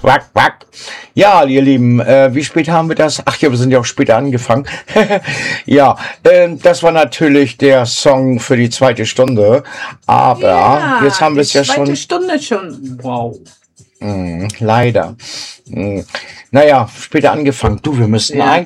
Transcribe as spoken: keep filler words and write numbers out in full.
Quack, quack. Ja, ihr Lieben, äh, wie spät haben wir das? Ach ja, wir sind ja auch später angefangen. ja, äh, das war natürlich der Song für die zweite Stunde. Aber Ja, jetzt haben wir die es ja zweite schon. Stunde schon. Wow. Mh, leider. Mh, naja, später angefangen. Du, wir müssten Ja. eigentlich